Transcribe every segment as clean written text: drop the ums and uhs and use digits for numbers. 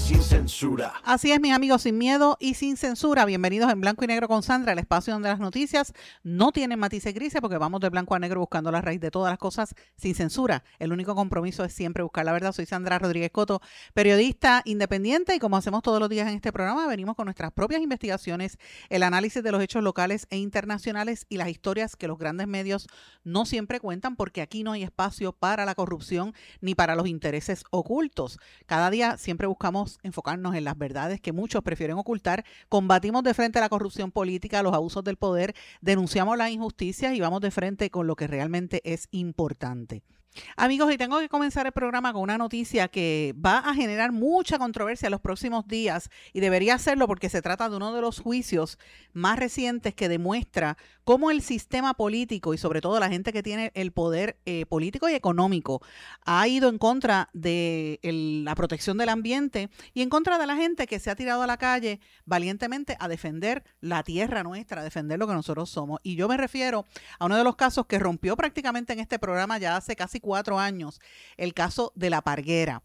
sin censura. Así es, mis amigos, sin miedo y sin censura. Bienvenidos en Blanco y Negro con Sandra, el espacio donde las noticias no tienen matices grises, porque vamos de blanco a negro buscando la raíz de todas las cosas sin censura. El único compromiso es siempre buscar la verdad. Soy Sandra Rodríguez Coto, periodista independiente, y como hacemos todos los días en este programa, venimos con nuestras propias investigaciones, el análisis de los hechos locales e internacionales y las historias que los grandes medios no siempre cuentan, porque aquí no hay espacio para la corrupción ni para los intereses ocultos. Cada día siempre buscamos enfocarnos en las verdades que muchos prefieren ocultar. Combatimos de frente a la corrupción política, los abusos del poder, denunciamos las injusticias y vamos de frente con lo que realmente es importante. Amigos, y tengo que comenzar el programa con una noticia que va a generar mucha controversia en los próximos días, y debería hacerlo porque se trata de uno de los juicios más recientes que demuestra cómo el sistema político y sobre todo la gente que tiene el poder político y económico ha ido en contra de la protección del ambiente y en contra de la gente que se ha tirado a la calle valientemente a defender la tierra nuestra, a defender lo que nosotros somos. Y yo me refiero a uno de los casos que rompió prácticamente en este programa ya hace casi 4 años, el caso de La Parguera.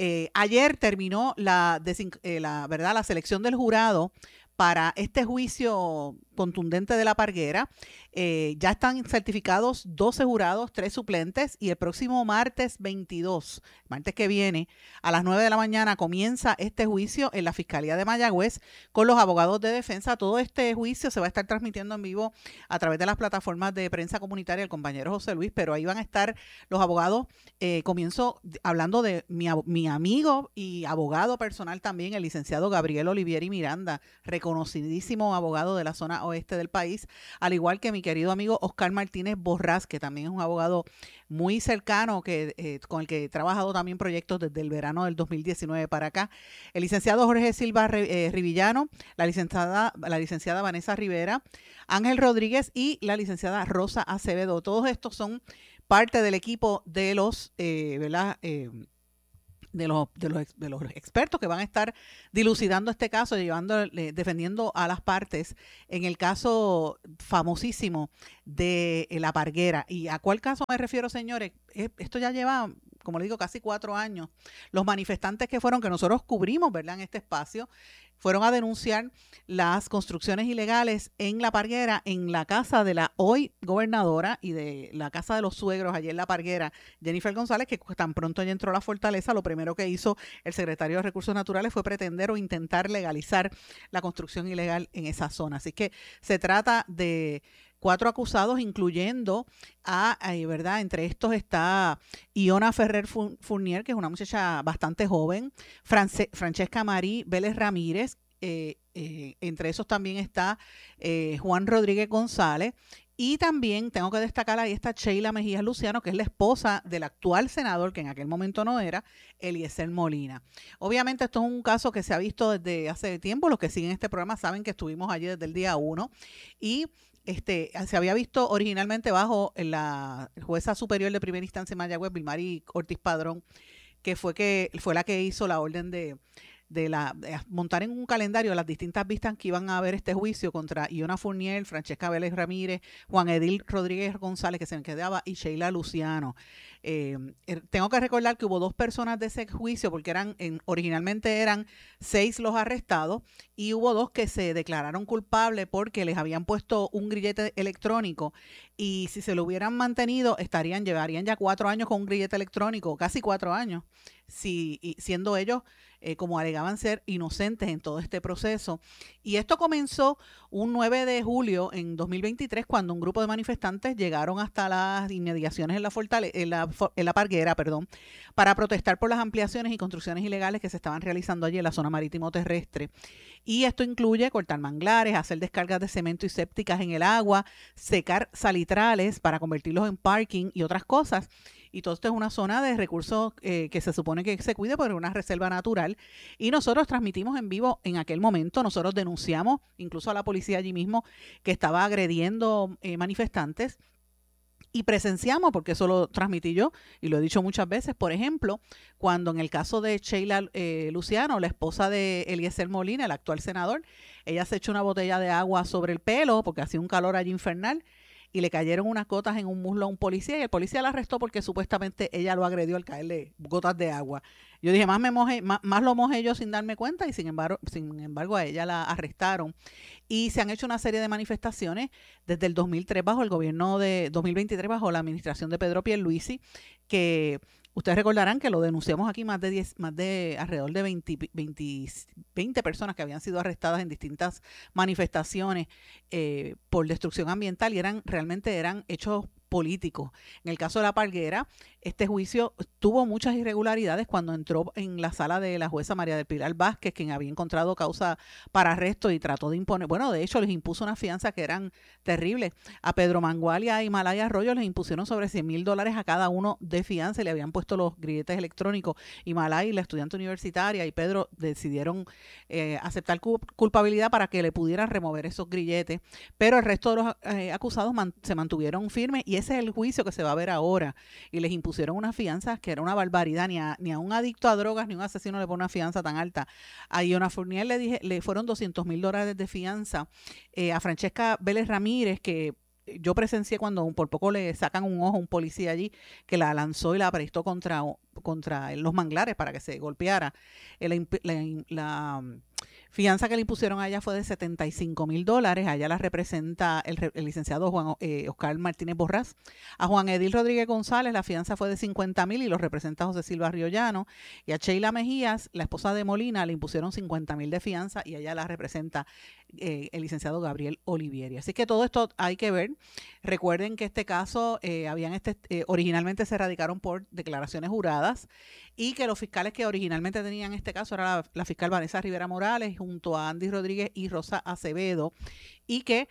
Ayer terminó la selección del jurado para este juicio contundente de La Parguera. Ya están certificados 12 jurados, 3 suplentes, y el próximo martes 22, martes que viene, a las 9 de la mañana comienza este juicio en la Fiscalía de Mayagüez con los abogados de defensa. Todo este juicio se va a estar transmitiendo en vivo a través de las plataformas de prensa comunitaria, el compañero José Luis, pero ahí van a estar los abogados. Comienzo hablando de mi amigo y abogado personal también, el licenciado Gabriel Olivieri Miranda, reconocidísimo abogado de la zona oeste del país, al igual que mi querido amigo Oscar Martínez Borrás, que también es un abogado muy cercano, con el que he trabajado también proyectos desde el verano del 2019 para acá. El licenciado Jorge Silva Rivillano, la licenciada Vanessa Rivera, Ángel Rodríguez y la licenciada Rosa Acevedo. Todos estos son parte del equipo de los de los expertos que van a estar dilucidando este caso, defendiendo a las partes en el caso famosísimo de La Parguera. ¿Y a cuál caso me refiero, señores? Esto ya lleva, como le digo, casi 4 años. Los manifestantes que nosotros cubrimos, ¿verdad?, en este espacio, fueron a denunciar las construcciones ilegales en La Parguera, en la casa de la hoy gobernadora y de la casa de los suegros allí en La Parguera, Jennifer González, que tan pronto ya entró a la fortaleza, lo primero que hizo el secretario de Recursos Naturales fue pretender o intentar legalizar la construcción ilegal en esa zona. Así que se trata de 4 acusados, incluyendo ¿verdad? Entre estos está Iona Ferrer Fournier, que es una muchacha bastante joven, Francesca Marí Vélez Ramírez, entre esos también está Juan Rodríguez González, y también tengo que destacar ahí está Sheila Mejías Luciano, que es la esposa del actual senador, que en aquel momento no era, Eliezer Molina. Obviamente esto es un caso que se ha visto desde hace tiempo. Los que siguen este programa saben que estuvimos allí desde el día 1 y se había visto originalmente bajo la jueza superior de primera instancia en Mayagüez, Vilmari Ortiz Padrón, que fue la que hizo la orden de montar en un calendario las distintas vistas que iban a haber este juicio contra Iona Fournier, Francesca Vélez Ramírez, Juan Edil Rodríguez González, que se me quedaba, y Sheila Luciano. Tengo que recordar que hubo 2 personas de ese juicio, porque originalmente eran 6 los arrestados, y hubo 2 que se declararon culpables porque les habían puesto un grillete electrónico, y si se lo hubieran mantenido llevarían ya 4 años con un grillete electrónico, casi 4 años, siendo ellos como alegaban ser inocentes en todo este proceso. Y esto comenzó un 9 de julio en 2023, cuando un grupo de manifestantes llegaron hasta las inmediaciones en la Parguera, para protestar por las ampliaciones y construcciones ilegales que se estaban realizando allí en la zona marítimo terrestre. Y esto incluye cortar manglares, hacer descargas de cemento y sépticas en el agua, secar salitrales para convertirlos en parking y otras cosas. Y todo esto es una zona de recursos que se supone que se cuide por una reserva natural. Y nosotros transmitimos en vivo en aquel momento. Nosotros denunciamos incluso a la policía allí mismo que estaba agrediendo manifestantes. Y presenciamos, porque eso lo transmití yo y lo he dicho muchas veces, por ejemplo, cuando en el caso de Sheila Luciano, la esposa de Eliezer Molina, el actual senador, ella se echó una botella de agua sobre el pelo porque hacía un calor allí infernal. y le cayeron unas gotas en un muslo a un policía y el policía la arrestó porque supuestamente ella lo agredió al caerle gotas de agua. Yo dije, más lo mojé yo sin darme cuenta y sin embargo a ella la arrestaron. Y se han hecho una serie de manifestaciones desde el 2003 bajo el gobierno de 2023 bajo la administración de Pedro Pierluisi, que ustedes recordarán que lo denunciamos aquí más de alrededor de 20 personas que habían sido arrestadas en distintas manifestaciones por destrucción ambiental y realmente eran hechos políticos. En el caso de La Parguera, este juicio tuvo muchas irregularidades cuando entró en la sala de la jueza María del Pilar Vázquez, quien había encontrado causa para arresto y trató de imponer, bueno, de hecho les impuso una fianza que eran terribles. A Pedro Mangual y a Himalaya Arroyo les impusieron sobre $100,000 a cada uno de fianza y le habían puesto los grilletes electrónicos. Himalaya, la estudiante universitaria, y Pedro decidieron aceptar culpabilidad para que le pudieran remover esos grilletes, pero el resto de los acusados se mantuvieron firmes y ese es el juicio que se va a ver ahora. Y les impusieron unas fianzas que era una barbaridad. Ni a un adicto a drogas ni a un asesino le pone una fianza tan alta. A Iona Fournier le fueron $200,000 de fianza. A Francesca Vélez Ramírez, que yo presencié cuando por poco le sacan un ojo a un policía allí, que la lanzó y la aprestó contra los manglares para que se golpeara. La fianza que le impusieron a ella fue de $75,000. A ella la representa el licenciado Oscar Martínez Borrás. A Juan Edil Rodríguez González la fianza fue de $50,000 y lo representa José Silva Riollano. Y a Sheila Mejías, la esposa de Molina, le impusieron $50,000 de fianza y a ella la representa el licenciado Gabriel Olivieri. Así que todo esto hay que ver. Recuerden que este caso originalmente se radicaron por declaraciones juradas y que los fiscales que originalmente tenían este caso era la fiscal Vanessa Rivera Morales junto a Andy Rodríguez y Rosa Acevedo, y que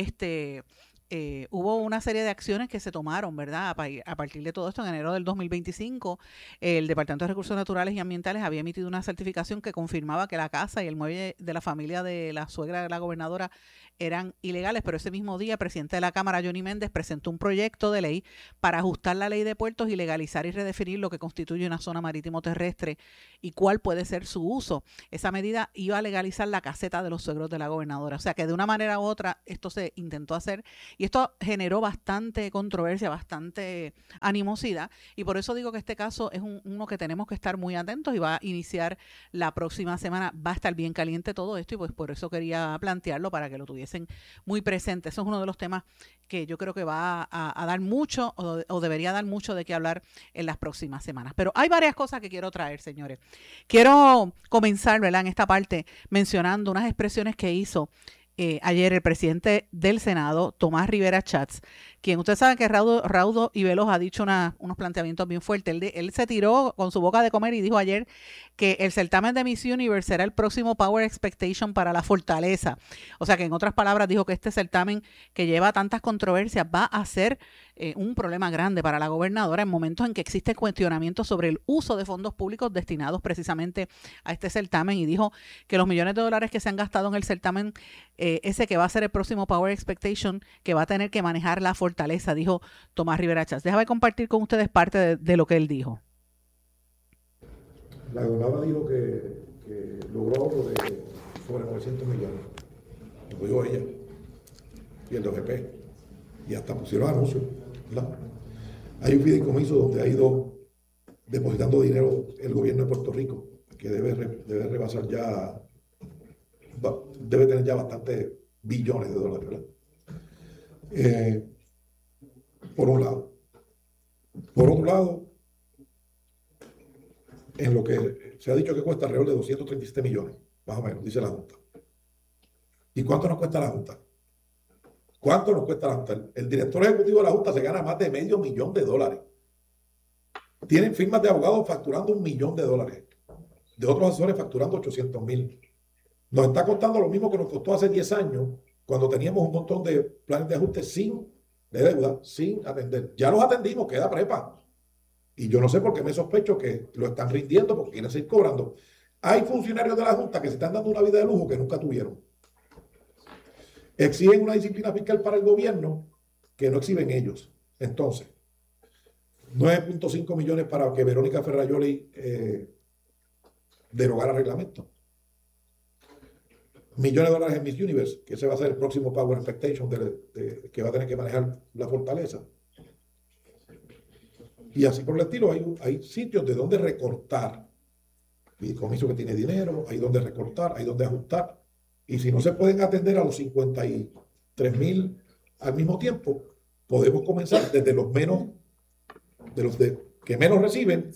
hubo una serie de acciones que se tomaron, ¿verdad? A partir de todo esto, en enero del 2025, el Departamento de Recursos Naturales y Ambientales había emitido una certificación que confirmaba que la casa y el muelle de la familia de la suegra de la gobernadora eran ilegales, pero ese mismo día el presidente de la Cámara, Johnny Méndez, presentó un proyecto de ley para ajustar la ley de puertos y legalizar y redefinir lo que constituye una zona marítimo terrestre y cuál puede ser su uso. Esa medida iba a legalizar la caseta de los suegros de la gobernadora. O sea que de una manera u otra esto se intentó hacer y esto generó bastante controversia, bastante animosidad, y por eso digo que este caso es uno que tenemos que estar muy atentos y va a iniciar la próxima semana. Va a estar bien caliente todo esto y pues por eso quería plantearlo para que lo tuviesen muy presente. Eso es uno de los temas que yo creo que va a dar mucho o debería dar mucho de qué hablar en las próximas semanas. Pero hay varias cosas que quiero traer, señores. Quiero comenzar, ¿verdad?, en esta parte mencionando unas expresiones que hizo ayer el presidente del Senado, Tomás Rivera Chats, quien ustedes saben que Raudo y Veloz ha dicho unos planteamientos bien fuertes. Él se tiró con su boca de comer y dijo ayer que el certamen de Miss Universe será el próximo Power Expectation para la Fortaleza. O sea que en otras palabras dijo que este certamen que lleva tantas controversias va a ser un problema grande para la gobernadora en momentos en que existe cuestionamiento sobre el uso de fondos públicos destinados precisamente a este certamen, y dijo que los millones de dólares que se han gastado en el certamen, ese que va a ser el próximo Power Expectation, que va a tener que manejar la Fortaleza, dijo Tomás Rivera Chats. Déjame compartir con ustedes parte de lo que él dijo. La gobernadora dijo que logró ahorro de sobre 900 millones. Lo dijo ella y el DOGP. Y hasta pusieron anuncios, ¿verdad? Hay un fideicomiso donde ha ido depositando dinero el gobierno de Puerto Rico, que debe rebasar ya, debe tener ya bastantes billones de dólares, ¿verdad? Por un lado. Por otro lado, en lo que se ha dicho que cuesta alrededor de 237 millones, más o menos, dice la Junta. ¿Y cuánto nos cuesta la Junta? ¿Cuánto nos cuesta la Junta? El director ejecutivo de la Junta se gana más de $500,000. Tienen firmas de abogados facturando $1 millón, de otros asesores facturando 800,000. Nos está costando lo mismo que nos costó hace 10 años, cuando teníamos un montón de planes de ajuste de deuda, sin atender. Ya los atendimos, queda prepa. Y yo no sé por qué me sospecho que lo están rindiendo porque quieren seguir cobrando. Hay funcionarios de la Junta que se están dando una vida de lujo que nunca tuvieron. Exigen una disciplina fiscal para el gobierno que no exhiben ellos. Entonces, 9.5 millones para que Verónica Ferrayoli derogara reglamento. millones de dólares en Miss Universe, que ese va a ser el próximo Power Expectation que va a tener que manejar la fortaleza. Y así por el estilo, hay sitios de donde recortar. Fideicomiso que tiene dinero, hay donde recortar, hay donde ajustar. Y si no se pueden atender a los 53,000 al mismo tiempo, podemos comenzar desde los menos, de los que menos reciben,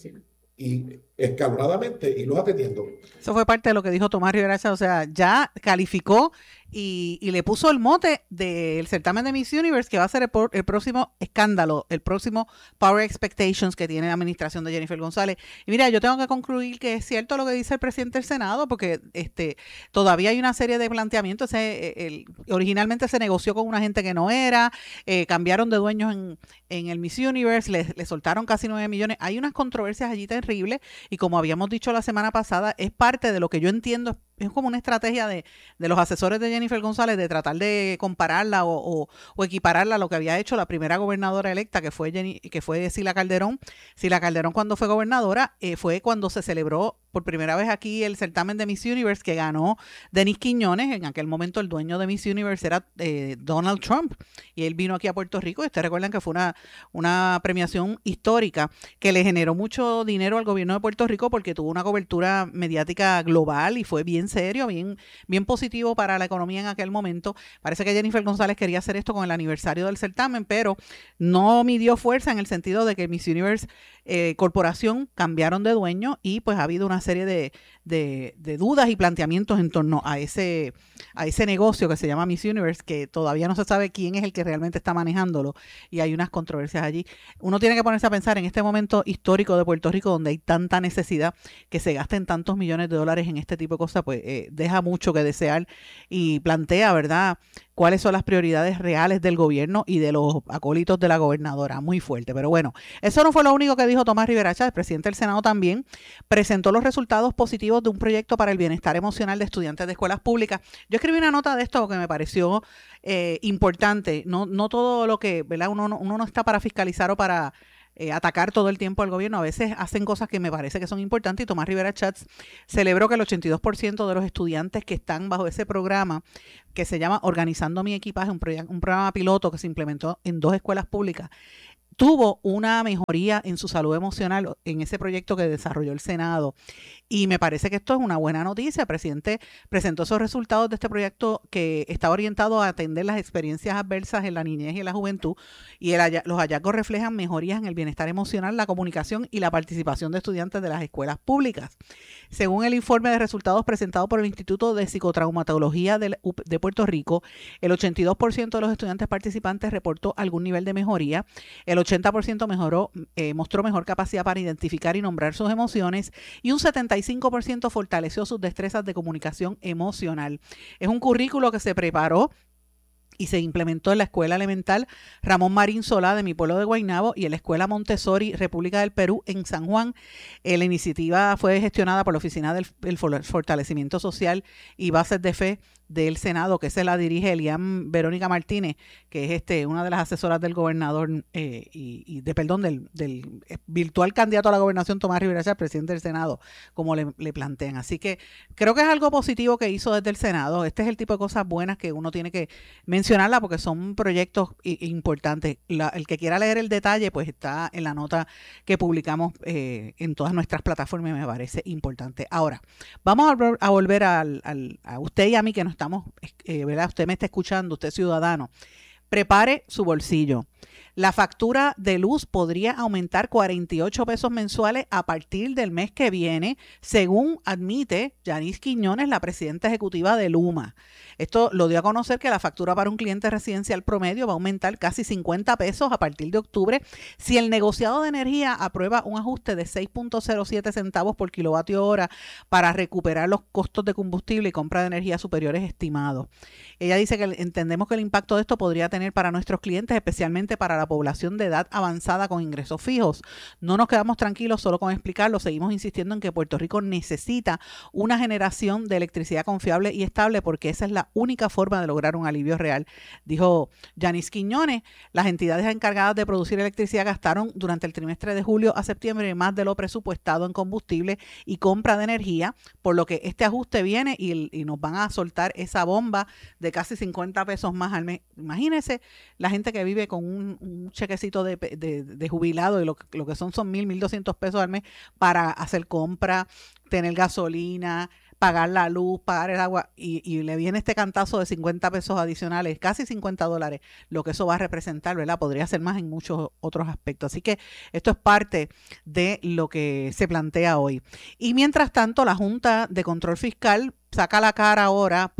y escalonadamente irlos atendiendo. Eso fue parte de lo que dijo Tomás Rivera Chats, o sea, ya calificó y le puso el mote del certamen de Miss Universe, que va a ser el próximo escándalo, el próximo Power Expectations que tiene la administración de Jennifer González. Y mira, yo tengo que concluir que es cierto lo que dice el presidente del Senado, porque todavía hay una serie de planteamientos. Originalmente se negoció con una gente que no era, cambiaron de dueños en el Miss Universe, le soltaron casi 9 millones. Hay unas controversias allí terribles, y como habíamos dicho la semana pasada, es parte de lo que yo entiendo, es como una estrategia de los asesores de Jennifer González de tratar de compararla o equipararla a lo que había hecho la primera gobernadora electa, que fue Sila Calderón. Sila Calderón, cuando fue gobernadora, fue cuando se celebró por primera vez aquí el certamen de Miss Universe, que ganó Denis Quiñones. En aquel momento el dueño de Miss Universe era Donald Trump, y él vino aquí a Puerto Rico, y ustedes recuerdan que fue una premiación histórica que le generó mucho dinero al gobierno de Puerto Rico, porque tuvo una cobertura mediática global y fue bien serio, bien positivo para la economía en aquel momento. Parece que Jennifer González quería hacer esto con el aniversario del certamen, pero no midió fuerza, en el sentido de que Miss Universe Corporación cambiaron de dueño, y pues ha habido una serie de dudas y planteamientos en torno a ese negocio que se llama Miss Universe, que todavía no se sabe quién es el que realmente está manejándolo, y hay unas controversias allí. Uno tiene que ponerse a pensar en este momento histórico de Puerto Rico, donde hay tanta necesidad, que se gasten tantos millones de dólares en este tipo de cosas, pues deja mucho que desear, y plantea, ¿verdad?, cuáles son las prioridades reales del gobierno y de los acólitos de la gobernadora. Muy fuerte. Pero bueno, eso no fue lo único que dijo Tomás Rivera Chats. El presidente del Senado también presentó los resultados positivos de un proyecto para el bienestar emocional de estudiantes de escuelas públicas. Yo escribí una nota de esto porque me pareció importante. No todo lo que, ¿verdad? Uno no está para fiscalizar o para atacar todo el tiempo al gobierno. A veces hacen cosas que me parece que son importantes, y Tomás Rivera Chats celebró que el 82% de los estudiantes que están bajo ese programa, que se llama Organizando mi Equipaje, un programa piloto que se implementó en 2 escuelas públicas, tuvo una mejoría en su salud emocional en ese proyecto que desarrolló el Senado. Y me parece que esto es una buena noticia. El presidente presentó esos resultados de este proyecto, que está orientado a atender las experiencias adversas en la niñez y en la juventud, y los hallazgos reflejan mejorías en el bienestar emocional, la comunicación y la participación de estudiantes de las escuelas públicas. Según el informe de resultados presentado por el Instituto de Psicotraumatología de Puerto Rico, el 82% de los estudiantes participantes reportó algún nivel de mejoría, el 80% mostró mejor capacidad para identificar y nombrar sus emociones, y un 75% fortaleció sus destrezas de comunicación emocional. Es un currículo que se preparó y se implementó en la Escuela Elemental Ramón Marín Solá de mi pueblo de Guaynabo y en la Escuela Montessori República del Perú en San Juan. La iniciativa fue gestionada por la Oficina del Fortalecimiento Social y Bases de Fe del Senado, que se la dirige Elian Verónica Martínez, que es una de las asesoras del gobernador del virtual candidato a la gobernación Tomás Rivera Chats, presidente del Senado, como le plantean. Así que creo que es algo positivo que hizo desde el Senado. Este es el tipo de cosas buenas que uno tiene que mencionarla, porque son proyectos importantes. El que quiera leer el detalle, pues está en la nota que publicamos en todas nuestras plataformas, y me parece importante. Ahora, vamos a volver a usted y a mí, que nos estamos, ¿verdad? Usted me está escuchando, usted ciudadano. Prepare su bolsillo. La factura de luz podría aumentar 48 pesos mensuales a partir del mes que viene, según admite Yanis Quiñones, la presidenta ejecutiva de Luma. Esto lo dio a conocer, que la factura para un cliente residencial promedio va a aumentar casi 50 pesos a partir de octubre si el negociado de energía aprueba un ajuste de 6.07 centavos por kilovatio hora para recuperar los costos de combustible y compra de energía superiores estimados. Ella dice que entendemos que el impacto de esto podría tener para nuestros clientes, especialmente para la población de edad avanzada con ingresos fijos. No nos quedamos tranquilos solo con explicarlo, seguimos insistiendo en que Puerto Rico necesita una generación de electricidad confiable y estable porque esa es la única forma de lograr un alivio real, dijo Yanis Quiñones. Las entidades encargadas de producir electricidad gastaron durante el trimestre de julio a septiembre más de lo presupuestado en combustible y compra de energía, por lo que este ajuste viene y nos van a soltar esa bomba de casi 50 pesos más al mes. Imagínense la gente que vive con un chequecito de jubilado y lo que son 1,200 pesos al mes para hacer compra, tener gasolina, pagar la luz, pagar el agua, y le viene este cantazo de 50 pesos adicionales, casi $50, lo que eso va a representar, ¿verdad? Podría ser más en muchos otros aspectos. Así que esto es parte de lo que se plantea hoy. Y mientras tanto, la Junta de Control Fiscal saca la cara ahora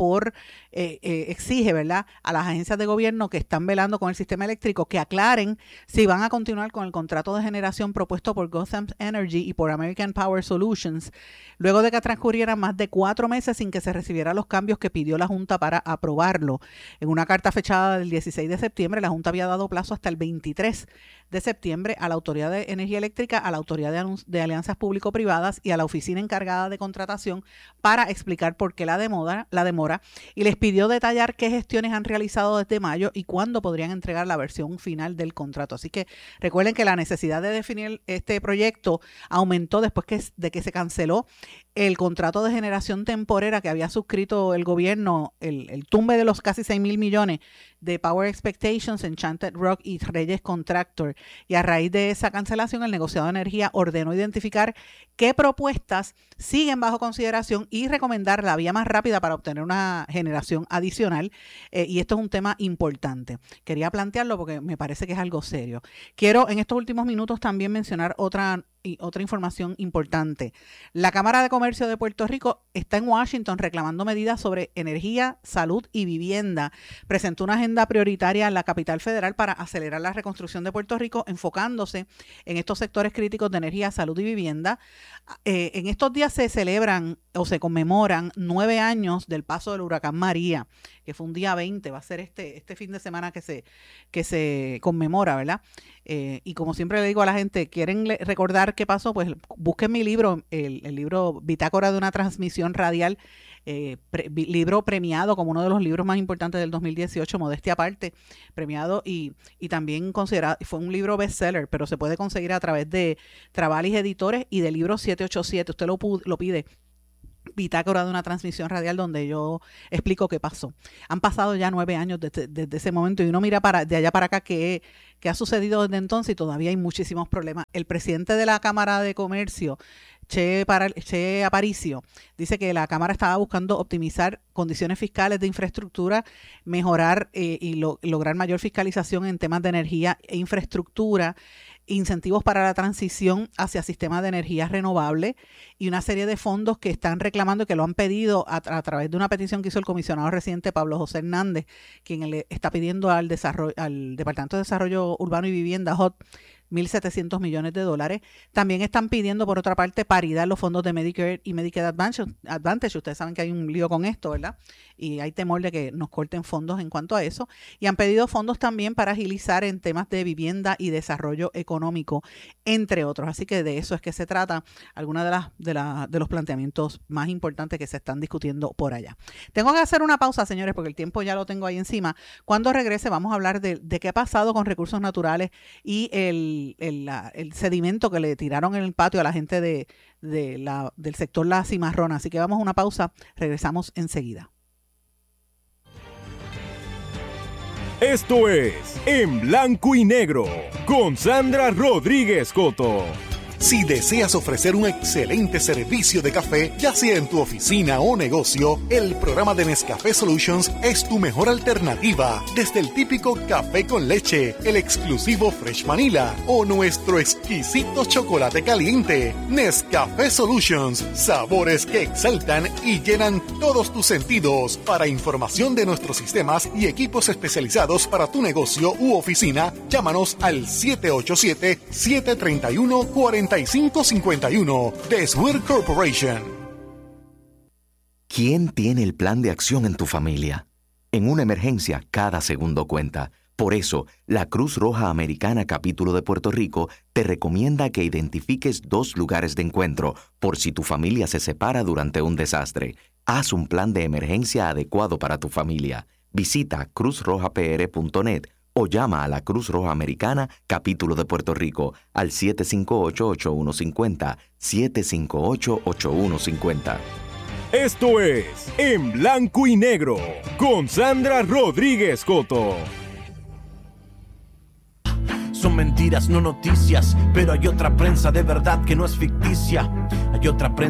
exige, ¿verdad?, a las agencias de gobierno que están velando con el sistema eléctrico que aclaren si van a continuar con el contrato de generación propuesto por Gotham Energy y por American Power Solutions, luego de que transcurrieran más de 4 meses sin que se recibieran los cambios que pidió la Junta para aprobarlo. En una carta fechada del 16 de septiembre, la Junta había dado plazo hasta el 23 de septiembre a la Autoridad de Energía Eléctrica, a la Autoridad de Alianzas Público-Privadas y a la Oficina Encargada de Contratación para explicar por qué la demora, y les pidió detallar qué gestiones han realizado desde mayo y cuándo podrían entregar la versión final del contrato. Así que recuerden que la necesidad de definir este proyecto aumentó después de que se canceló el contrato de generación temporera que había suscrito el gobierno, el tumbe de los casi 6,000 millones de Power Expectations, Enchanted Rock y Reyes Contractor. Y a raíz de esa cancelación, el negociado de energía ordenó identificar qué propuestas siguen bajo consideración y recomendar la vía más rápida para obtener una generación adicional. Y esto es un tema importante. Quería plantearlo porque me parece que es algo serio. Quiero en estos últimos minutos también mencionar otra información importante. La Cámara de Comercio de Puerto Rico está en Washington reclamando medidas sobre energía, salud y vivienda. Presentó una agenda prioritaria en la capital federal para acelerar la reconstrucción de Puerto Rico, enfocándose en estos sectores críticos de energía, salud y vivienda. En estos días se celebran o se conmemoran 9 años del paso del huracán María, que fue un día 20, va a ser este fin de semana que se conmemora, ¿verdad? Y como siempre le digo a la gente, ¿quieren recordar qué pasó? Pues busquen mi libro, el libro Bitácora de una transmisión radial, libro premiado como uno de los libros más importantes del 2018, modestia aparte, premiado y también considerado, fue un libro bestseller, pero se puede conseguir a través de Travalis Editores y de Libro 787. Usted lo pide, Bitácora de una transmisión radial, donde yo explico qué pasó. Han pasado ya 9 años desde ese momento y uno mira de allá para acá qué ha sucedido desde entonces y todavía hay muchísimos problemas. El presidente de la Cámara de Comercio, Che Aparicio, dice que la Cámara estaba buscando optimizar condiciones fiscales de infraestructura, mejorar y lograr mayor fiscalización en temas de energía e infraestructura, incentivos para la transición hacia sistemas de energía renovable y una serie de fondos que están reclamando, que lo han pedido a través de una petición que hizo el comisionado residente Pablo José Hernández, quien le está pidiendo al Departamento de Desarrollo Urbano y Vivienda, HUD, $1,700 millones. También están pidiendo, por otra parte, paridad en los fondos de Medicare y Medicaid Advantage. Ustedes saben que hay un lío con esto, ¿verdad? Y hay temor de que nos corten fondos en cuanto a eso. Y han pedido fondos también para agilizar en temas de vivienda y desarrollo económico, entre otros. Así que de eso es que se trata algunos de los planteamientos más importantes que se están discutiendo por allá. Tengo que hacer una pausa, señores, porque el tiempo ya lo tengo ahí encima. Cuando regrese vamos a hablar de qué ha pasado con recursos naturales y el sedimento que le tiraron en el patio a la gente del sector La Cimarrona. Así que vamos a una pausa, regresamos enseguida. Esto es En Blanco y Negro con Sandra Rodríguez Coto. Si deseas ofrecer un excelente servicio de café, ya sea en tu oficina o negocio, el programa de Nescafé Solutions es tu mejor alternativa. Desde el típico café con leche, el exclusivo Fresh Vanilla o nuestro exquisito chocolate caliente. Nescafé Solutions, sabores que exaltan y llenan todos tus sentidos. Para información de nuestros sistemas y equipos especializados para tu negocio u oficina, llámanos al 787-731-4551 de Swear Corporation. ¿Quién tiene el plan de acción en tu familia? En una emergencia, cada segundo cuenta. Por eso, la Cruz Roja Americana Capítulo de Puerto Rico te recomienda que identifiques 2 lugares de encuentro por si tu familia se separa durante un desastre. Haz un plan de emergencia adecuado para tu familia. Visita cruzrojapr.net o llama a la Cruz Roja Americana Capítulo de Puerto Rico al 758-8150, 758-8150. Esto es En Blanco y Negro con Sandra Rodríguez Coto. Son mentiras, no noticias, pero hay otra prensa de verdad que no es ficticia. Hay otra prensa